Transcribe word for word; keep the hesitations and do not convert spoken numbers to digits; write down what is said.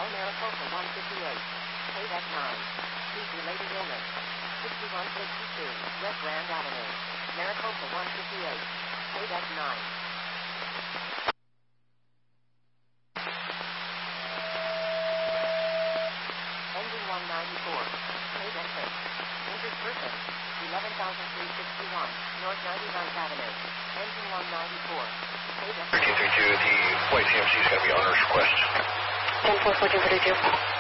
Call Maricopa one fifty-eight. Payback nine. Heat-related illness. sixty-one sixty-two West Grand Avenue. Maricopa one fifty-eight. Payback nine. Engine one ninety-four. Payback six. Injured person. eleven thousand three hundred sixty-one North ninety-ninth Avenue. Engine one ninety-four. Payback. thirteen thirty-two, the flight C M C is going to be on owner's request. ten four fourteen thirty-two.